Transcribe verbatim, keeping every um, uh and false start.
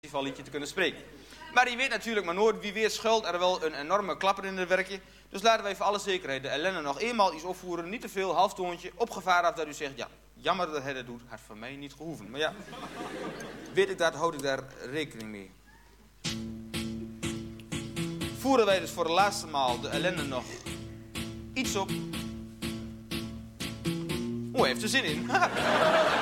festivalliedje te kunnen spreken. Maar je weet natuurlijk maar nooit, wie weet schuilt er wel een enorme klapper in het werkje. Dus laten wij voor alle zekerheid de ellende nog eenmaal iets opvoeren. Niet te veel, halftoontje, op gevaar af dat u zegt, ja, jammer dat hij dat doet, had van mij niet gehoeven. Maar ja, weet ik dat, houd ik daar rekening mee. Voeren wij dus voor de laatste maal de ellende nog iets op. Oh, hij heeft er zin in.